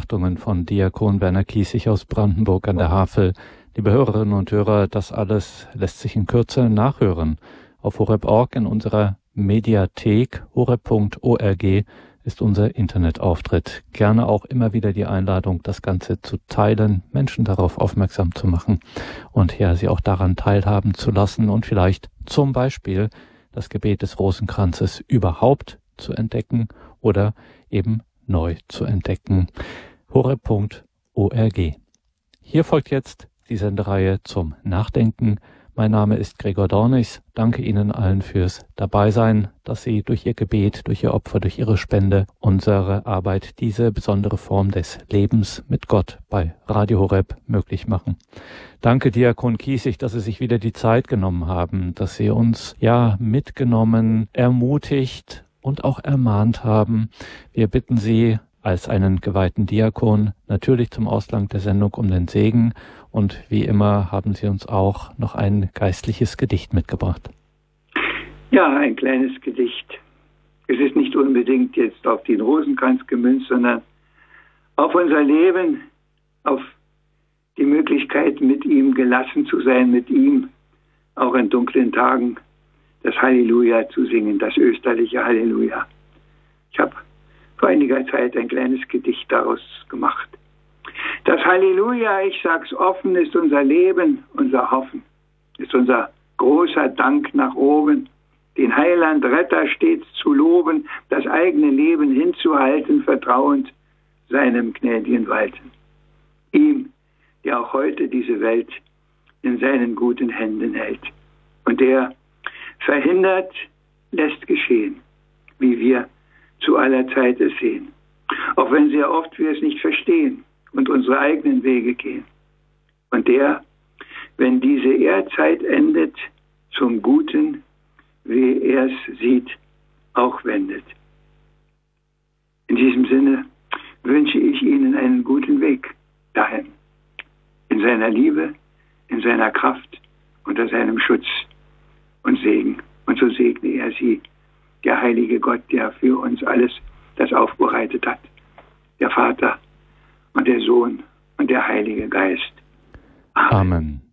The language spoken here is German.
Betrachtungen von Diakon Werner Kiesig aus Brandenburg an der Havel. Liebe Hörerinnen und Hörer, das alles lässt sich in Kürze nachhören. Auf horeb.org in unserer Mediathek, horeb.org ist unser Internetauftritt. Gerne auch immer wieder die Einladung, das Ganze zu teilen, Menschen darauf aufmerksam zu machen und ja, sie auch daran teilhaben zu lassen und vielleicht zum Beispiel das Gebet des Rosenkranzes überhaupt zu entdecken oder eben neu zu entdecken. horeb.org. Hier folgt jetzt die Sendereihe zum Nachdenken. Mein Name ist Gregor Dornichs. Danke Ihnen allen fürs Dabeisein, dass Sie durch Ihr Gebet, durch Ihr Opfer, durch Ihre Spende unsere Arbeit, diese besondere Form des Lebens mit Gott bei Radio Horeb möglich machen. Danke Diakon Kiesig, dass Sie sich wieder die Zeit genommen haben, dass Sie uns mitgenommen, ermutigt und auch ermahnt haben. Wir bitten Sie als einen geweihten Diakon natürlich zum Ausklang der Sendung um den Segen. Und wie immer haben Sie uns auch noch ein geistliches Gedicht mitgebracht. Ja, ein kleines Gedicht. Es ist nicht unbedingt jetzt auf den Rosenkranz gemünzt, sondern auf unser Leben, auf die Möglichkeit, mit ihm gelassen zu sein, mit ihm auch in dunklen Tagen das Halleluja zu singen, das österliche Halleluja. Ich habe vor einiger Zeit ein kleines Gedicht daraus gemacht. Das Halleluja, ich sag's offen, ist unser Leben, unser Hoffen, ist unser großer Dank nach oben, den Heiland Retter stets zu loben, das eigene Leben hinzuhalten, vertrauend seinem gnädigen Walten. Ihm, der auch heute diese Welt in seinen guten Händen hält und der verhindert, lässt geschehen, wie wir zu aller Zeit es sehen, auch wenn sehr oft wir es nicht verstehen und unsere eigenen Wege gehen. Und der, wenn diese Erdzeit endet, zum Guten, wie er es sieht, auch wendet. In diesem Sinne wünsche ich Ihnen einen guten Weg dahin, in seiner Liebe, in seiner Kraft, unter seinem Schutz und Segen. Und so segne er Sie, der heilige Gott, der für uns alles das aufbereitet hat, der Vater und der Sohn und der Heilige Geist. Amen.